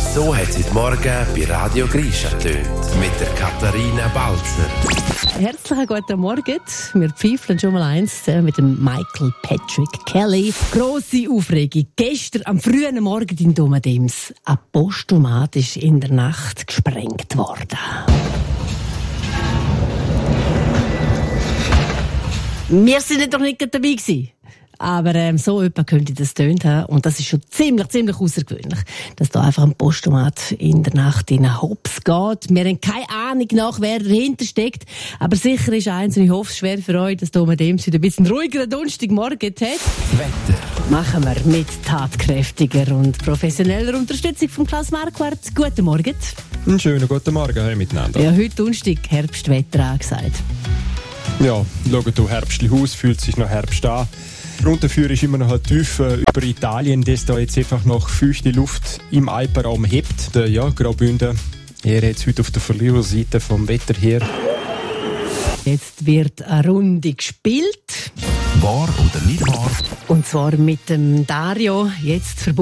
So hat es heute Morgen bei Radio Grisha getönt. Mit der Katharina Balzer. Herzlichen guten Morgen. Wir pfeifeln schon mal eins mit dem Michael Patrick Kelly. Grosse Aufregung. Gestern am frühen Morgen in Domadems. Ein Postomat ist in der Nacht gesprengt worden. Wir sind doch nicht dabei gewesen. Aber so etwa könnte das tönt haben. Und das ist schon ziemlich außergewöhnlich, dass da einfach ein Postomat in der Nacht in einen Hops geht. Wir haben keine Ahnung nach, wer dahinter steckt. Aber sicher ist eins, und ich hoffe es schwer für euch, dass da mit dem wieder ein bisschen ruhigeren Donnerstagmorgen hat. Wetter Machen wir mit tatkräftiger und professioneller Unterstützung von Klaus Marquardt. Guten Morgen. Einen schönen guten Morgen miteinander. Ja, heute Donnerstag Herbstwetter angesagt. Ja, schaut du herbstlich aus, fühlt sich noch Herbst an. Runterführen ist immer noch ein Tief über Italien, das da jetzt einfach noch feuchte Luft im Alpenraum hebt. Der Graubünden, er jetzt heute auf der Verliererseite vom Wetter her. Jetzt wird eine Runde gespielt. wahr oder nicht wahr? Und zwar mit dem Dario, jetzt verbunden